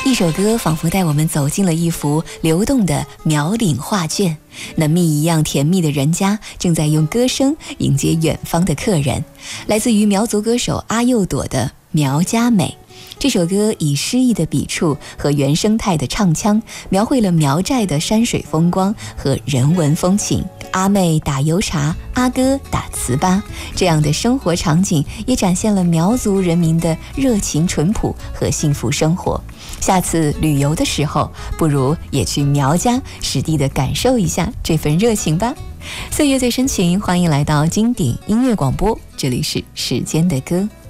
一首歌仿佛带我们走进了一幅流动的苗岭画卷，那蜜一样甜蜜的人家正在用歌声迎接远方的客人。来自于苗族歌手阿幼朵的《苗家美》。这首歌以诗意的笔触和原生态的唱腔，描绘了苗寨的山水风光和人文风情。阿妹打油茶，阿哥打糍粑，这样的生活场景也展现了苗族人民的热情淳朴和幸福生活。下次旅游的时候，不如也去苗家实地的感受一下这份热情吧。岁月最深情，欢迎来到经典音乐广播，这里是时间的歌。